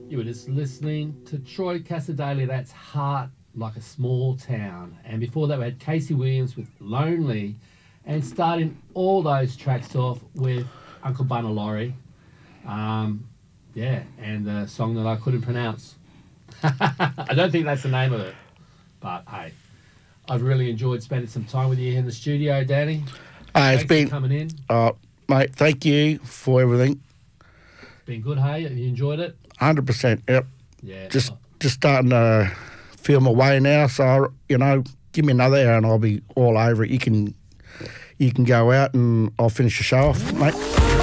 You were just listening to Troy Casadei, that's Heart Like a Small Town. And before that, we had Casey Williams with Lonely. And starting all those tracks off with Uncle Bunna Laurie. Yeah, and the song that I couldn't pronounce. I don't think that's the name of it. But, hey, I've really enjoyed spending some time with you here in the studio, Danny. It's been for coming in. Mate, thank you for everything. It's been good, hey? Have you enjoyed it? 100%, yep. Yeah. Just starting to feel my way now, so, give me another hour and I'll be all over it. You can go out and I'll finish the show off, mate.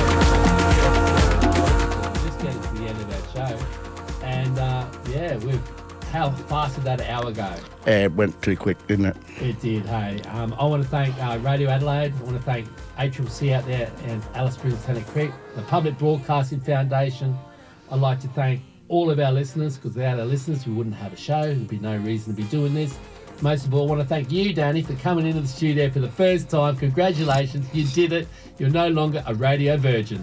Just getting to the end of that show. And, how fast did that hour go? Yeah, it went too quick, didn't it? It did, hey. I want to thank Radio Adelaide. I want to thank ACCC out there and Alice Springs Tennant Creek, the Public Broadcasting Foundation. I'd like to thank all of our listeners, because without our listeners, we wouldn't have a show. There'd be no reason to be doing this. Most of all, I want to thank you, Danny, for coming into the studio for the first time. Congratulations. You did it. You're no longer a radio virgin.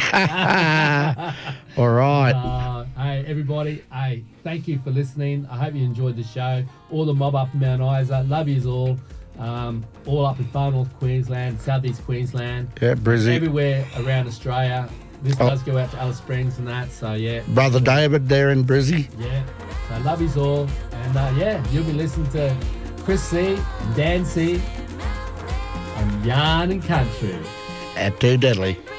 All right. Hey, everybody. Hey, thank you for listening. I hope you enjoyed the show. All the mob up in Mount Isa. Love yous all up in far north Queensland, southeast Queensland. Yeah, Brizzy. Everywhere around Australia. This does go out to Alice Springs and that, so yeah. Brother David there in Brizzy. Yeah. So love yous all. And you'll be listening to Chris C, Dan C, and Yarn and Country. At Too Deadly.